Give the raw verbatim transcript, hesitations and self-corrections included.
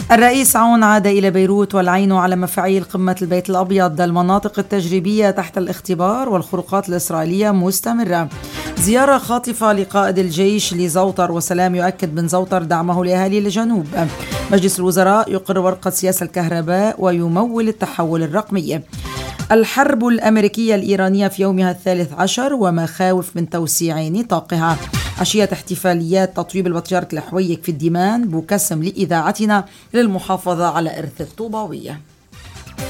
الرئيس عون عاد إلى بيروت والعين على مفاعيل قمة البيت الأبيض. المناطق التجريبية تحت الاختبار والخروقات الإسرائيلية مستمرة. زيارة خاطفة لقائد الجيش لزوطر، وسلام يؤكد بن زوطر دعمه لأهالي الجنوب. مجلس الوزراء يقر ورقة سياسة الكهرباء ويمول التحول الرقمي. الحرب الأمريكية الإيرانية في يومها الثالث عشر ومخاوف من توسيع نطاقها. عشية احتفاليات تطيب البطيارة الحويك في الديمان بكسم لإذاعتنا للمحافظة على إرث الطوباوية.